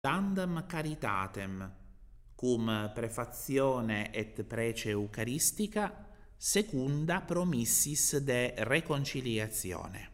Tandem caritatem, cum prefazione et prece eucaristica, secunda promissis de reconciliazione.